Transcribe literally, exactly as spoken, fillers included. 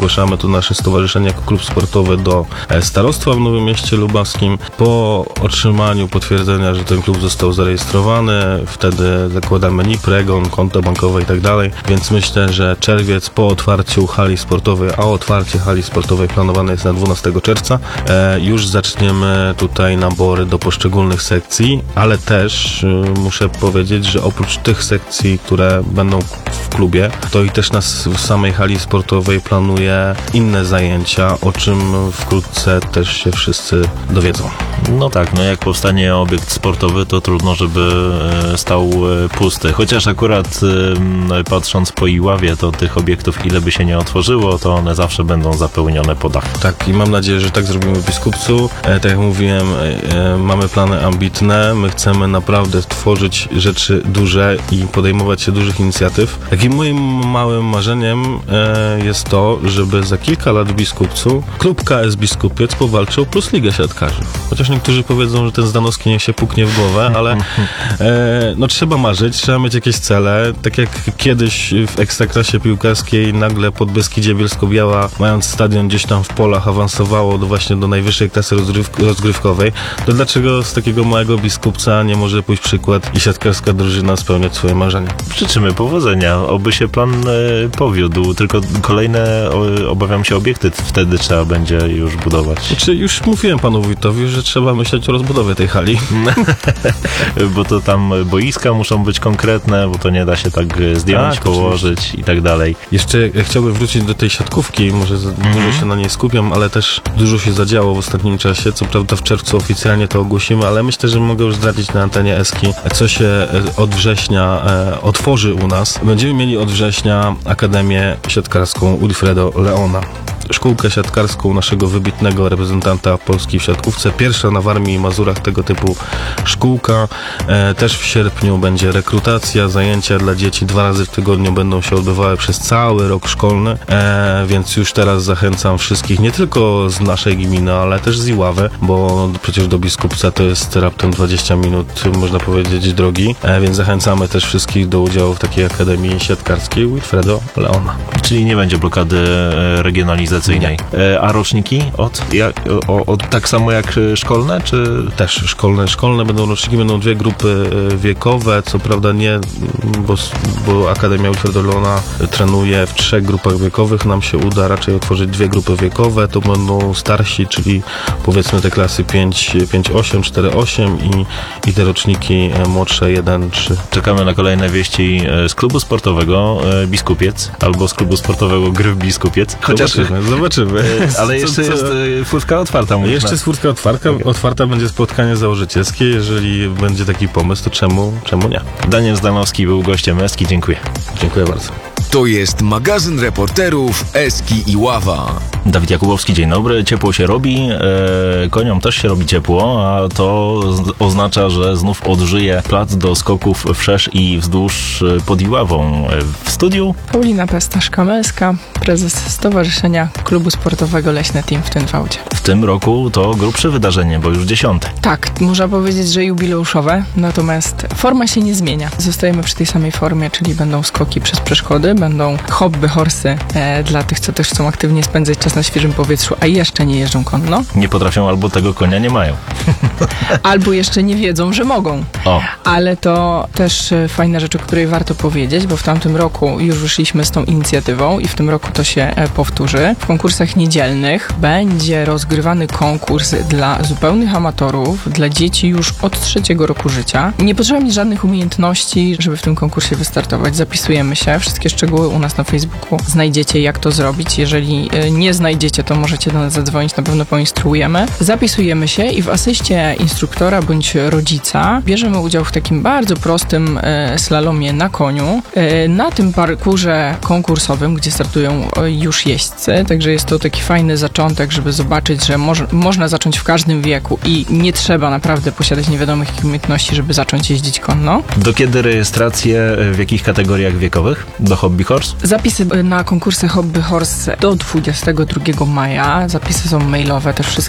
zgłaszamy tu nasze stowarzyszenie jako klub sportowy do starostwa w Nowym Mieście Lubawskim. Po otrzymaniu potwierdzenia, że ten klub został zarejestrowany, wtedy zakładamy N I P, REGON, konto bankowe i tak dalej, więc myślę, że czerwiec po otwarciu hali sportowej, a otwarcie hali sportowej planowane jest na dwunastego czerwca, e, już zaczniemy tutaj nabory do poszczególnych sekcji, ale też y, muszę powiedzieć, że oprócz tych sekcji, które będą w klubie, to i też nas w samej hali sportowej planuje inne zajęcia, o czym wkrótce też się wszyscy dowiedzą. No tak, no jak powstanie obiekt sportowy, to trudno, żeby stał pusty. Chociaż akurat patrząc po Iławie, to tych obiektów ile by się nie otworzyło, to one zawsze będą zapełnione po dach. Tak, i mam nadzieję, że tak zrobimy w Biskupcu. E, tak jak mówiłem, e, mamy plany ambitne, my chcemy naprawdę tworzyć rzeczy duże i podejmować się dużych inicjatyw. Takim moim małym marzeniem e, jest to, żeby za kilka lat w Biskupcu klub K S Biskupiec powalczył o Plus Ligę Siatkarzy. Chociaż niektórzy powiedzą, że ten Zdanowski niech się puknie w głowę, ale e, no trzeba marzyć, trzeba mieć jakieś cele. Tak jak kiedyś w Ekstraklasie piłkarskiej nagle Podbeskidzie Bielsko-Biała, mając stadion gdzieś tam w polach, awansowało do właśnie do najwyższej klasy rozgryw- rozgrywkowej, to dlaczego z takiego małego Biskupca nie może pójść przykład i siatkarska drużyna spełniać swoje marzenia? Życzymy powodzenia, oby się plan e, powiódł, tylko kolejne, o, obawiam się, obiekty wtedy trzeba będzie już budować. Czy już mówiłem panu wójtowi, że trzeba myśleć o rozbudowie tej hali? Bo to tam boiska muszą być konkretne, bo to nie da się tak zdjąć, tak, położyć oczywiście. i tak dalej. Jeszcze chciałbym wrócić do tej siatkówki, może za Mhm. dużo się na niej skupiam, ale też dużo się zadziało w ostatnim czasie. Co prawda w czerwcu oficjalnie to ogłosimy, ale myślę, że mogę już zdradzić na antenie Eski, co się e, od września e, otworzy u nas. Będziemy mieli od września Akademię Siatkarską Wilfredo Leona. Szkółkę siatkarską naszego wybitnego reprezentanta Polski w siatkówce. Pierwsza na Warmii i Mazurach tego typu szkółka. E, też w sierpniu będzie rekrutacja, zajęcia dla dzieci dwa razy w tygodniu będą się odbywały przez cały rok szkolny, e, więc już teraz zachęcam wszystkich, nie tylko z naszej gminy, ale też z Iławy, bo przecież do Biskupca to jest raptem dwadzieścia minut, można powiedzieć, drogi, e, więc zachęcamy też wszystkich do udziału w takiej Akademii Siatkarskiej Wilfredo Leona. Czyli nie będzie blokady e, regionalizacyjnej. E, a roczniki od, jak, o, od tak samo jak szkolne, czy... Też szkolne. Szkolne będą roczniki, będą dwie grupy wiekowe, co prawda nie, bo, bo Akademia Wilfredo Leona trenuje w trzech grupach wiekowych, nam się uda raczej otworzyć dwie grupy wiekowe, to będą starsi, czyli powiedzmy te klasy pięć osiem, cztery osiem i, i te roczniki młodsze jeden trzy. Czekamy na kolejne wieści z klubu sportowego Biskupiec, albo z klubu sportowego Gryf Biskupiec. Chociaż zobaczymy, zobaczymy. Ale jeszcze co, co? jest furtka otwarta. Mówisz, jeszcze jest furtka otwarta, okay. Otwarta będzie spotkanie założycielskie. Jeżeli będzie taki pomysł, to czemu, czemu nie? Daniel Zdanowski był gościem Eski. Dziękuję. Dziękuję bardzo. To jest magazyn reporterów Eski Iława. Dawid Jakubowski, dzień dobry. Ciepło się robi, e, koniom też się robi ciepło, a to z, oznacza, że znów odżyje plac do skoków wszerz i wzdłuż pod Iławą. W studiu Paulina Pestaszka-Melska, prezes Stowarzyszenia Klubu Sportowego Leśne Team w Tynwałdzie. W tym roku to grubsze wydarzenie, bo już dziesiąte. Tak, można powiedzieć, że jubileuszowe, natomiast forma się nie zmienia. Zostajemy przy tej samej formie, czyli będą skoki przez przeszkody, będą hobby horsy e, dla tych, co też chcą aktywnie spędzać czas na świeżym powietrzu, a jeszcze nie jeżdżą konno. Nie potrafią albo tego konia nie mają. Albo jeszcze nie wiedzą, że mogą. O. Ale to też e, fajna rzecz, o której warto powiedzieć, bo w tamtym roku już wyszliśmy z tą inicjatywą i w tym roku to się e, powtórzy. W konkursach niedzielnych będzie rozgrywany konkurs dla zupełnych amatorów, dla dzieci już od trzeciego roku życia. Nie potrzeba mieć żadnych umiejętności, żeby w tym konkursie wystartować. Zapisujemy się. Wszystkie szczegóły u nas na Facebooku znajdziecie, jak to zrobić. Jeżeli nie znajdziecie, to możecie do nas zadzwonić, na pewno poinstruujemy. Zapisujemy się i w asyście instruktora bądź rodzica bierzemy udział w takim bardzo prostym e, slalomie na koniu. E, na tym parkurze konkursowym, gdzie startują e, już jeźdźcy, także jest to taki fajny zaczątek, żeby zobaczyć, że moż, można zacząć w każdym wieku i nie trzeba naprawdę posiadać niewiadomych umiejętności, żeby zacząć jeździć konno. Do kiedy rejestracje, w jakich kategoriach wiekowych? Do Hobby Horse? Zapisy na konkursy Hobby Horse do dwudziestego drugiego maja. Zapisy są mailowe, też wszystkie